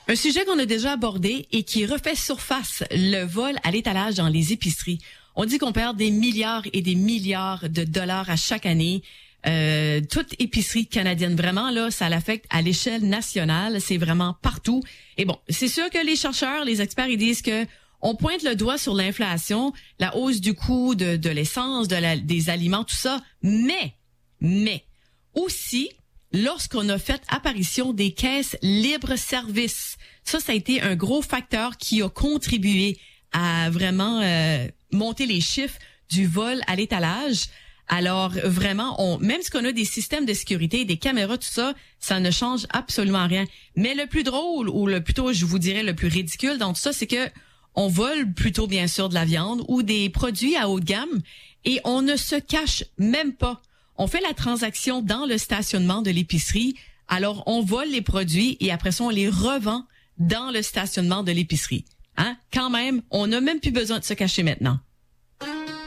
Un sujet qu'on a déjà abordé et qui refait surface, le vol à l'étalage dans les épiceries. On dit qu'on perd des milliards et des milliards de dollars à chaque année. Toute épicerie canadienne, vraiment, là, ça l'affecte à l'échelle nationale. C'est vraiment partout. Et bon, c'est sûr que les chercheurs, les experts, ils disent que on pointe le doigt sur l'inflation, la hausse du coût de l'essence, des aliments, tout ça. Mais, aussi, lorsqu'on a fait apparition des caisses libre-service, ça a été un gros facteur qui a contribué à vraiment monter les chiffres du vol à l'étalage. Alors vraiment, même si on a des systèmes de sécurité, des caméras, tout ça, ça ne change absolument rien. Mais le plus drôle, ou plutôt, je vous dirais, le plus ridicule dans tout ça, c'est que on vole plutôt bien sûr de la viande ou des produits à haute gamme et on ne se cache même pas. On fait la transaction dans le stationnement de l'épicerie, alors on vole les produits et après ça, on les revend dans le stationnement de l'épicerie. Quand même, on n'a même plus besoin de se cacher maintenant.